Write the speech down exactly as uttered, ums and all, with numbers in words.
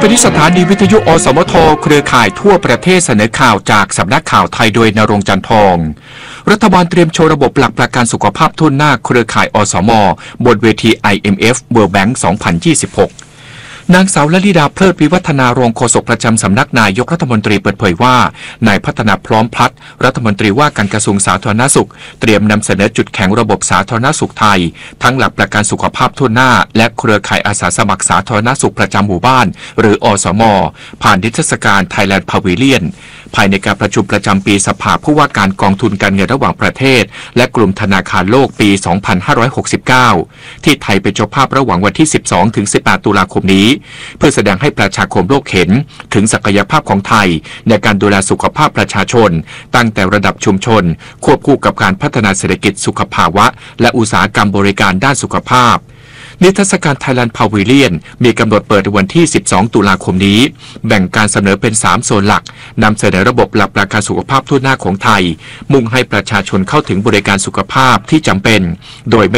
ไปที่สถานีวิทยุอสมทเครือข่ายทั่วประเทศเสนอข่าวจากสำนักข่าวไทยโดยณรงค์จันทร์ทองรัฐบาลเตรียมโชว์ระบบหลักประกันสุขภาพทั่วหน้าเครือข่ายอสมบนเวที ไอ เอ็ม เอฟ World Bank สองพันยี่สิบหกนางสาวลลิดาเพลิดวิวัฒนารองโฆษกประจำสำนักนายกรัฐมนตรีเปิดเผยว่านายพัฒนาพร้อมพลัดรัฐมนตรีว่าการกระทรวงสาธารณสุขเตรียมนำเสนอจุดแข็งระบบสาธารณสุขไทยทั้งหลักประกันสุขภาพทั่วหน้าและเครือข่ายอาสาสมัครสาธารณสุขประจำหมู่บ้านหรืออสมผ่านนิทรรศการ Thailand Pavilion ภายในการประชุมประจำปีสภาผู้ว่าการกองทุนการเงินระหว่างประเทศและกลุ่มธนาคารโลกปี สองพันห้าร้อยหกสิบเก้า ที่ไทยเป็นเจ้าภาพระหว่างวันที่ สิบสองถึงสิบแปด ตุลาคมนี้เพื่อแสดงให้ประชาคมโลกเห็นถึงศักยภาพของไทยในการดูแลสุขภาพประชาชนตั้งแต่ระดับชุมชนควบคู่กับการพัฒนาเศรษฐกิจสุขภาวะและอุตสาหกรรมบริการด้านสุขภาพนิทรรศการ Thailand Pavilion มีกำหนดเปิดวันที่ สิบสอง ตุลาคมนี้แบ่งการเสนอเป็น สาม โซนหลักนำเสนอระบบหลักประกันสุขภาพทั่วหน้าของไทยมุ่งให้ประชาชนเข้าถึงบริการสุขภาพที่จำเป็นโดย